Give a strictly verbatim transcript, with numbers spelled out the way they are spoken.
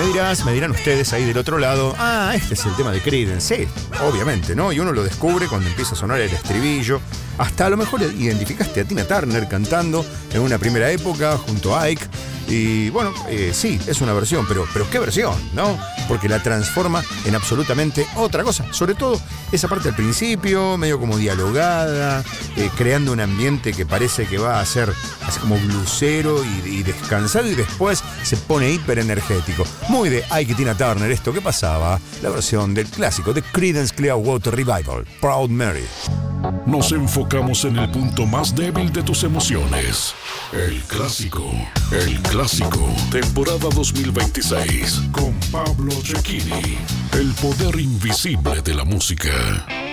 Me dirás, me dirán ustedes ahí del otro lado, ah, este es el tema de Creedence, sí, obviamente, ¿no? Y uno lo descubre cuando empieza a sonar el estribillo. Hasta a lo mejor identificaste a Tina Turner cantando en una primera época junto a Ike. Y bueno, eh, sí, es una versión, pero, pero ¿qué versión? ¿No? Porque la transforma en absolutamente otra cosa. Sobre todo esa parte al principio, medio como dialogada, eh, creando un ambiente que parece que va a ser así como blusero y, y descansado, y después se pone hiper energético. Muy de Ike y Tina Turner esto. ¿Qué pasaba? La versión del clásico de Creedence Clearwater Revival, Proud Mary. Nos enfocamos en el punto más débil de tus emociones. El clásico. El clásico. Temporada dos mil veintiséis. Con Pablo Cecchini. El poder invisible de la música.